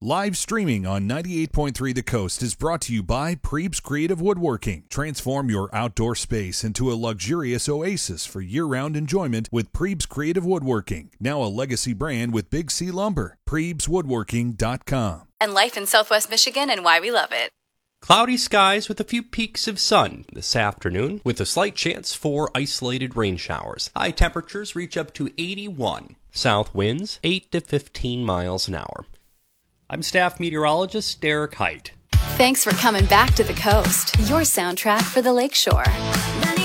Live streaming on 98.3 The Coast is brought to you by Prebes Creative Woodworking. Transform your outdoor space into a luxurious oasis for year-round enjoyment with Prebes Creative Woodworking. Now a legacy brand with Big C Lumber. PrebesWoodworking.com. And life in Southwest Michigan and why we love it. Cloudy skies with a few peaks of sun this afternoon, with a slight chance for isolated rain showers. High temperatures reach up to 81. South winds 8 to 15 miles an hour. I'm staff meteorologist Derek Height. Thanks for coming back to the coast, your soundtrack for the lakeshore.